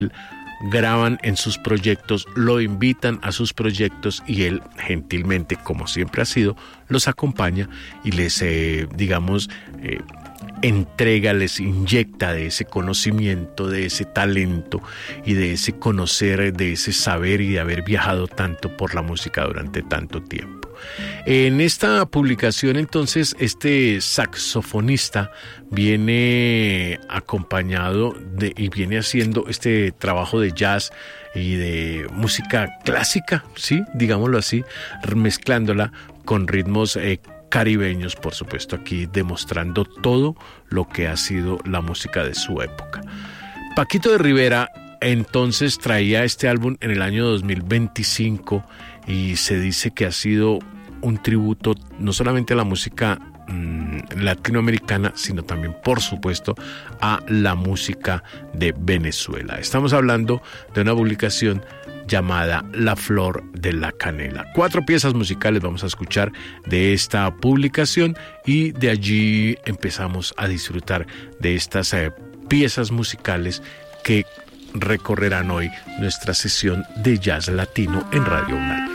graban en sus proyectos, lo invitan a sus proyectos y él gentilmente, como siempre ha sido, los acompaña y les, entrega, les inyecta de ese conocimiento, de ese talento y de ese conocer, de ese saber y de haber viajado tanto por la música durante tanto tiempo. En esta publicación, entonces, este saxofonista viene acompañado y viene haciendo este trabajo de jazz y de música clásica, sí, digámoslo así, mezclándola con ritmos caribeños, por supuesto, aquí demostrando todo lo que ha sido la música de su época. Paquito de Rivera entonces traía este álbum en el año 2025 y se dice que ha sido un tributo no solamente a la música latinoamericana, sino también, por supuesto, a la música de Venezuela. Estamos hablando de una publicación llamada La Flor de la Canela. 4 piezas musicales vamos a escuchar de esta publicación y de allí empezamos a disfrutar de estas piezas musicales que recorrerán hoy nuestra sesión de jazz latino en Radio UNAM.